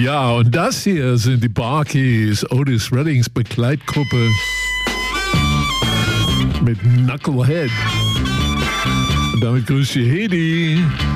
Ja, und das hier sind die Barkeys, Otis Reddings Begleitgruppe mit Knucklehead. Und damit grüßt ihr Hedi.